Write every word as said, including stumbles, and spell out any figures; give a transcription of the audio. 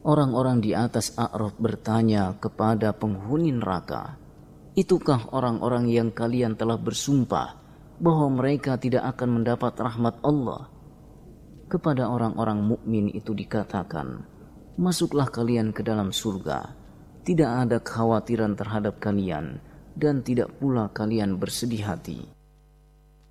Orang-orang di atas A'raf bertanya kepada penghuni neraka, "Itukah orang-orang yang kalian telah bersumpah bahwa mereka tidak akan mendapat rahmat Allah?" Kepada orang-orang mukmin itu dikatakan, "Masuklah kalian ke dalam surga. Tidak ada kekhawatiran terhadap kalian dan tidak pula kalian bersedih hati."